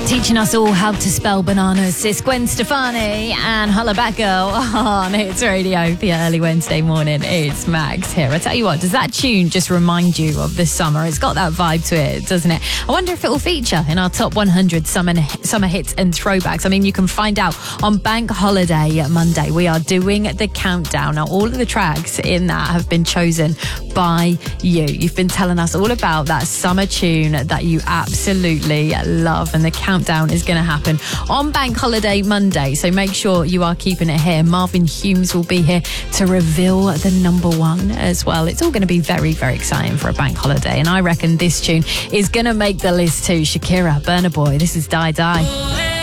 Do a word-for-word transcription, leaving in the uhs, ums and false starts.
Teaching us all how to spell bananas. It's Gwen Stefani and Holla Back Girl on Hits Radio for your early Wednesday morning. It's Max here. I tell you what, does that tune just remind you of this summer? It's got that vibe to it, doesn't it? I wonder if it will feature in our top one hundred summer, summer hits and throwbacks. I mean, you can find out on Bank Holiday Monday. We are doing the countdown. Now, all of the tracks in that have been chosen by you. You've been telling us all about that summer tune that you absolutely love, and the countdown is going to happen on Bank Holiday Monday, so make sure you are keeping it here. Marvin Humes will be here to reveal the number one as well. It's all going to be very, very exciting for a bank holiday, and I reckon this tune is going to make the list too. Shakira, Burna Boy, this is Die Die.